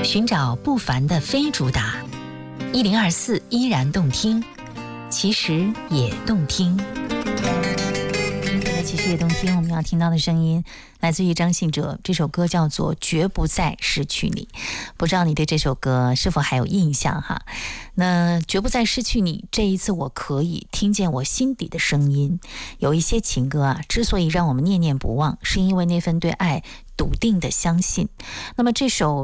寻找不凡的非主打，1024依然动听，其实也动听。 其实也动听，我们要听到的声音来自于张信哲，这首歌叫做《绝不再失去你》，不知道你对这首歌是否还有印象哈？那绝不再失去你，这一次我可以听见我心底的声音。有一些情歌啊，之所以让我们念念不忘，是因为那份对爱笃定的相信。那么这首